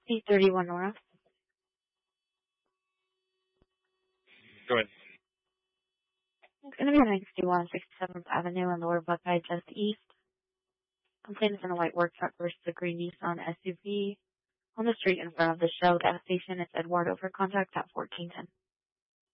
831 North. Go ahead. It's going to be 961 67th Avenue and Lower Buckeye, just east. Complaint is in a white work truck versus a green Nissan SUV. On the street in front of the Shell gas station, it's Eduardo for contact at 1410.